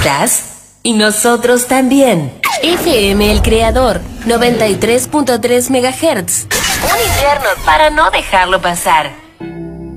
estás? Y nosotros también. FM El Creador, 93.3 MHz. Un infierno para no dejarlo pasar.